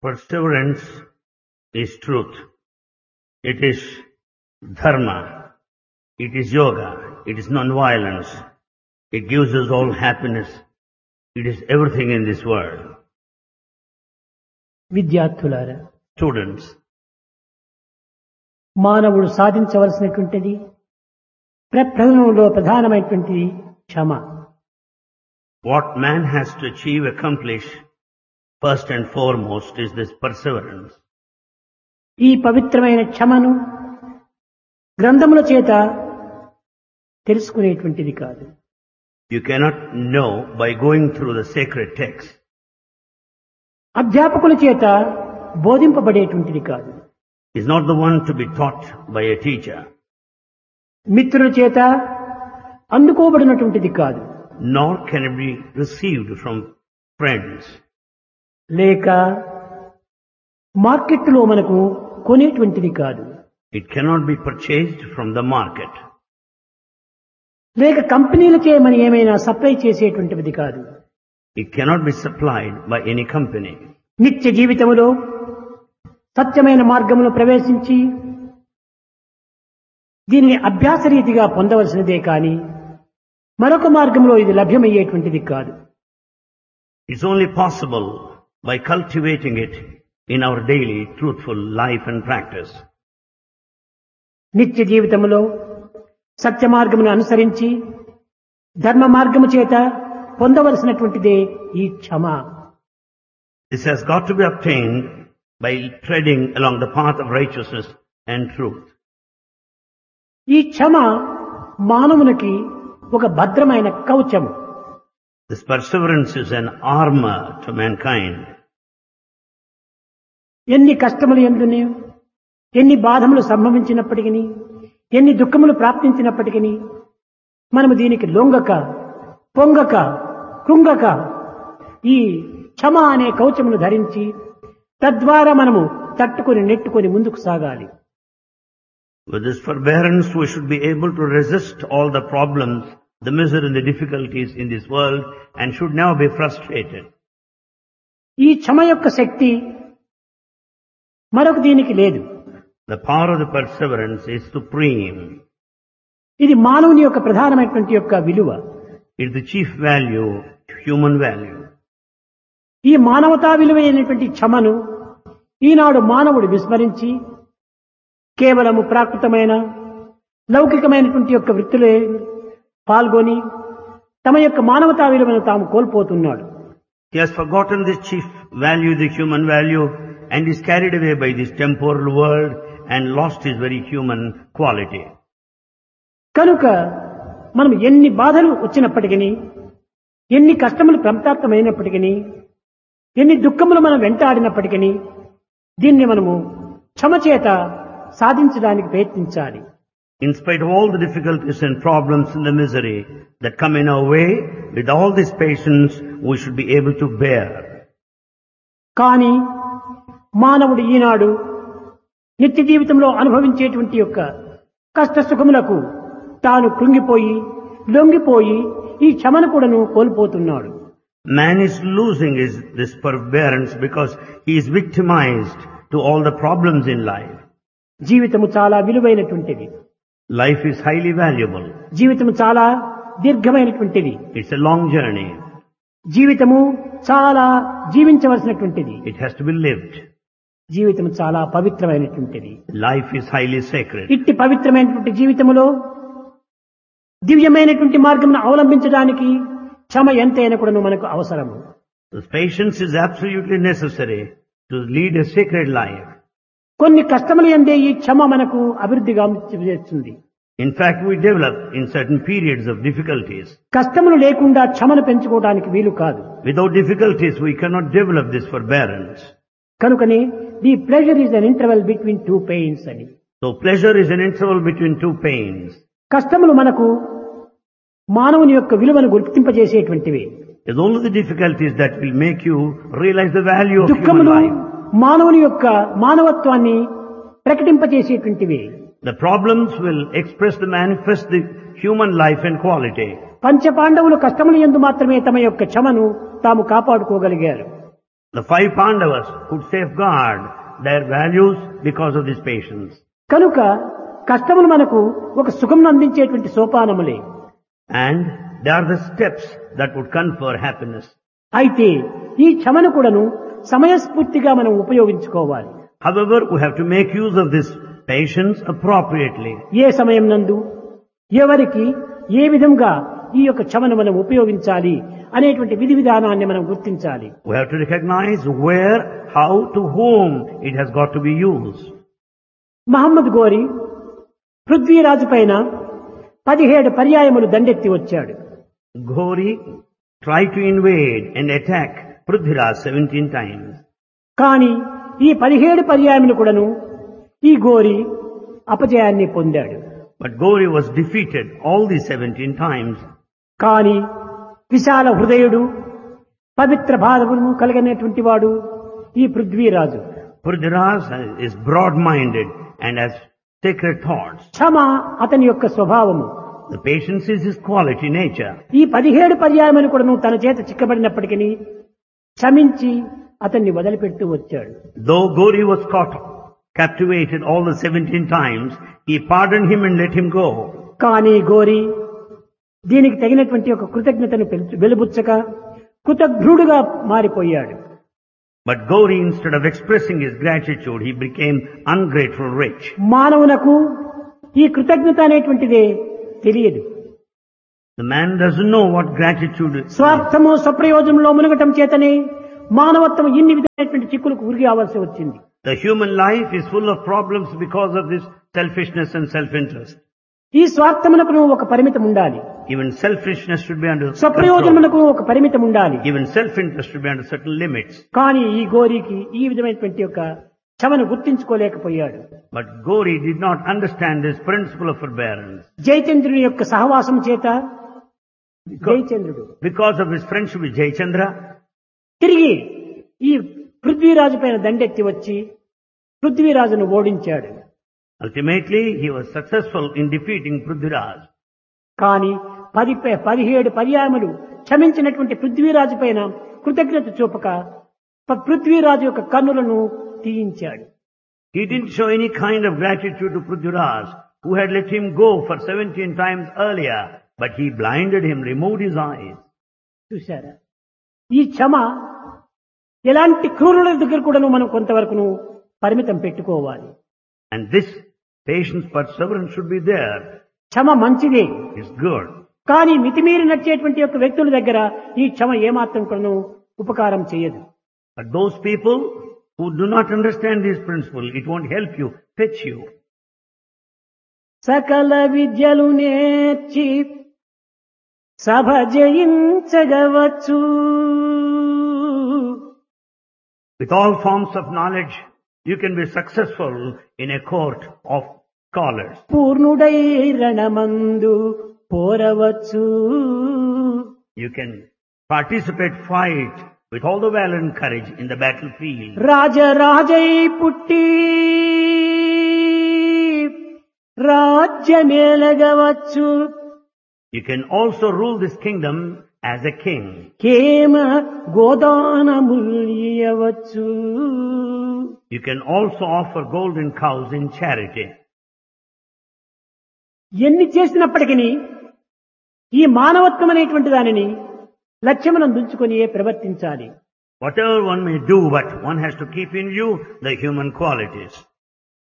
Perseverance is truth. It is dharma. It is yoga. It is non-violence. It gives us all happiness. It is everything in this world. విద్యార్థులారా, Students, మానవుడు సాధించవలసినటువంటిది ప్రప్రథమంలో ప్రధానమైనటువంటిది క్షమ. what man has to achieve, accomplish, first and foremost is this perseverance. ఈ పవిత్రమైన క్షమను గ్రంథముల చేత తెలుసుకునేటువంటిది కాదు. You cannot know by going through the sacred text. అధ్యాపకుల చేత బోధింపబడేటువంటిది కాదు. Is not the one to be taught by a teacher. మిత్రుల చేత అందుకోబడినటువంటిది కాదు. Nor can it be received from friends. లేక మార్కెట్లో మనకు కొనేటువంటిది కాదు. It cannot be purchased from the market. లేక కంపెనీలచే మనం ఏమైనా సప్లై చేసేటువంటిది కాదు. It cannot be supplied by any company. నిత్య జీవితంలో సత్యమైన మార్గంలో ప్రవేశించి దీనిని అభ్యాస రీతిగా పొందవలసినదే కానీ మరొక మార్గంలో ఇది లభ్యమయ్యేటువంటిది కాదు. It's only possible by cultivating it in our daily truthful life and practice. నిత్య జీవితంలో సత్య మార్గమును అనుసరించి ధర్మ మార్గము చేత పొందవలసినటువంటిదే ఈ క్షమ. This has got to be obtained by treading along the path of righteousness and truth. ఈ క్షమ మానవునికి ఒక భద్రమైన కవచము. This perseverance is an armor to mankind. ఎన్ని కష్టములు ఎందుని, ఎన్ని బాధములు సంభవించినప్పటికీ, ఎన్ని దుఃఖములు ప్రాప్తించినప్పటికీ మనము దీనికి లొంగక, పొంగక, కృంగక ఈ క్షమ అనే కవచమును ధరించి తద్వారా మనము తట్టుకొని నెట్టుకొని ముందుకు సాగాలి. With this forbearance, we should be able to resist all the problems, the misery and the difficulties in this world, and should never be frustrated. ఈ క్షమ యొక్క శక్తి మరొక దీనికి లేదు. The power of the perseverance is supreme. ఇది మానవుని యొక్క ప్రధానమైనటువంటి యొక్క విలువ. It is the chief value, human value. ఈ మానవతా విలువైనటువంటి క్షమను ఈనాడు మానవుడు విస్మరించి కేవలము ప్రాకృతమైన లౌకికమైనటువంటి యొక్క వృత్తిలో పాల్గొని తమ యొక్క మానవతా విలువను తాము కోల్పోతున్నాడు. He has forgotten this chief value, the human value, and is carried away by this temporal world and lost his very human quality. కనుక మనం ఎన్ని బాధలు వచ్చినప్పటికీ, ఎన్ని కష్టములు ప్రాప్తమైనప్పటికీ, ఎన్ని దుఃఖములు మనం వెంటాడినప్పటికీ దీన్ని మనము క్షమ చేత సాధించడానికి ప్రయత్నించాలి. In spite of all the difficulties and problems and the misery that come in our way, with all this patience, we should be able to bear. కానీ మానవుడు ఈనాడు నిత్య జీవితంలో అనుభవించేటువంటి యొక్క కష్ట సుఖములకు తాను కృంగిపోయి, లొంగిపోయి ఈ క్షమను కూడాను కోల్పోతున్నాడు. Man is losing this forbearance because he is victimized to all the problems in life. జీవితము చాలా విలువైనటువంటిది. Life is highly valuable. జీవితము చాలా దీర్ఘమైనటువంటిది. It's a long journey. జీవితము చాలా జీవించవలసినటువంటిది. It has to be lived. జీవితం చాలా పవిత్రమైనటువంటిది. Life is highly sacred. ఇట్టి పవిత్రమైనటువంటి జీవితములో దివ్యమైనటువంటి మార్గమును అవలంబించడానికి క్షమ ఎంతైనా కూడా మనకు అవసరము. This patience is absolutely necessary to lead a sacred life. కొన్ని కష్టములు యందే ఈ క్షమ మనకు అభివృద్ధిగా చేస్తుంది. In fact, we develop in certain periods of difficulties. కష్టములు లేకుండా క్షమను పెంచుకోవడానికి వీలు కాదు. Without difficulties, we cannot develop this forbearance. కనుకనే the pleasure is an interval between two pains అని. So pleasure is an interval between two pains. కష్టములు మనకు మానవుని యొక్క విలువను గుర్తింపజేసేటువంటివి. It's only the difficulties that will make you realize the value of human దుఃఖములు life. మానవుని యొక్క మానవత్వాన్ని ప్రకటింపజేసేటువంటివి. The problems will express the manifest the human life and quality. పంచపాండవులు కష్టముల యందు మాత్రమే తమ యొక్క క్షమను తాము కాపాడుకోగలిగారు. The 5 Pandavas could safeguard their values because of this patience. కనుక కష్టములు మనకు ఒక సుఖం అందించేటువంటి సోపానములే. And they are the steps that would confer happiness. అయితే ఈ క్షమను కూడాను సమయస్ఫూర్తిగా మనం ఉపయోగించుకోవాలి. However, we have to make use of this patience appropriately. ఏ సమయం నందు ఎవరికి ఏ విధంగా ఈ యొక్క క్షమను మనం ఉపయోగించాలి అనేటువంటి విధి విధానాన్ని మనం గుర్తించాలి. We have to recognize where, how, to whom it has got to be used. Mohammed గోరి పృథ్వీరాజు పైన 17 పర్యాయములు దండెత్తి వచ్చాడు. Ghori tried to invade and attack Prithviraj 17 times. కానీ ఈ 17 పర్యాయములు కూడాను ఈ గోరి అపజయాన్ని పొందాడు. But Ghori was defeated all these 17 times. కానీ విశాల హృదయుడు పవిత్ర భావమును కలిగినటువంటి వాడు ఈ Prithviraj. Prithviraj is broad-minded and has sacred thoughts. క్షమ అతని యొక్క స్వభావము. The patience is his quality, nature. ఈ 17 పర్యాయములు కూడాను తన చేత చిక్కబడినప్పటికీ క్షమించి అతన్ని వదిలిపెడుతూ వచ్చాడు. Though Ghori was caught, captivated all the 17 times, he pardoned him and let him go. కానీ గోరి దీనికి తగినటువంటి ఒక కృతజ్ఞతను వెలుబుచ్చక కృతజ్ఞుడుగా మారిపోయాడు. But Ghori, instead of expressing his gratitude, he became ungrateful rich. మానవునకు ఈ కృతజ్ఞత అనేటువంటిదే తెలియదు. The man doesn't know what gratitude is. స్వార్థము స్వప్రయోజనంలో మునగటం చేతనే మానవత్వం ఇన్ని విధమైనటువంటి చిక్కులకు ఉరిగి అవ్వాల్సి వచ్చింది. The human life is full of problems because of this selfishness and self-interest. ఈ స్వార్థమునకు ఒక పరిమితం ఉండాలి. Even selfishness should be under control. స్వప్రయోజనమునకు ఒక పరిమితం ఉండాలి. Even self-interest should be under certain limits. కానీ ఈ గోరికి ఈ విధమైనటువంటి యొక్క క్షమను గుర్తించుకోలేకపోయాడు. But Ghori did not understand this principle of forbearance. జయచంద్రుని యొక్క సహవాసం చేత జయచంద్రుడు Because of his friendship with Jayachandra, తిరిగి ఈ పృథ్వీరాజు పైన దండెత్తి వచ్చి పృథ్వీరాజును ఓడించాడు. ultimately he was successful in defeating Prithviraj. కానీ 17 పర్యాయములు క్షమించినటువంటి పృథ్వీరాజు పైన కృతజ్ఞత చూపక పృథ్వీరాజు యొక్క కన్నులను తీయించాడు. He didn't show any kind of gratitude to Prithviraj, who had let him go for 17 times earlier, but he blinded him, removed his eyes. చూశారా, ఈ క్షమ ఎలాంటి క్రూరుల దగ్గర కూడా మనం కొంతవరకు పరిమితం పెట్టుకోవాలి. And this patience, perseverance should be there. క్షమ మంచిదే, It's good. కానీ మితిమీరి నడిచేటువంటి యొక్క వ్యక్తుల దగ్గర ఈ క్షమ ఏమాత్రం కూడా ఉపకారం చేయదు. But those people who do not understand this principle, it won't help you, fetch you. సకల విద్యలు నేర్చి సభ జయించగవచ్చు. With all forms of knowledge, you can be successful in a court of scholars. పూర్ణుడై రణమందు పోరవచ్చు. You can participate, fight with all the valor and courage in the battlefield. రాజరాజై పుట్టి రాజ్యమేలగవచ్చు. You can also rule this kingdom as a king. కేమ గోదానములియవచ్చు. You can also offer golden cows in charity. ఎన్ని చేసినప్పటికీ ఈ మానవత్వం అనేటువంటి దానిని లక్ష్యమునందు ఉంచుకొని ప్రవర్తించాలి. Whatever one may do, but one has to keep in view the human qualities.